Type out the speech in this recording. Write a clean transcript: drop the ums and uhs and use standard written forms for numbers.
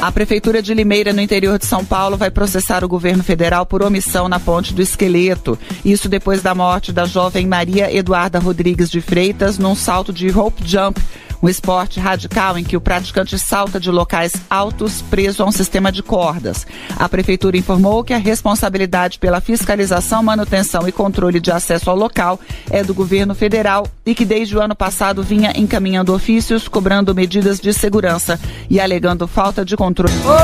A Prefeitura de Limeira, no interior de São Paulo, vai processar o governo federal por omissão na Ponte do Esqueleto. Isso depois da morte da jovem Maria Eduarda Rodrigues de Freitas num salto de rope jump, um esporte radical em que o praticante salta de locais altos preso a um sistema de cordas. A Prefeitura informou que a responsabilidade pela fiscalização, manutenção e controle de acesso ao local é do governo federal e que desde o ano passado vinha encaminhando ofícios, cobrando medidas de segurança e alegando falta de controle.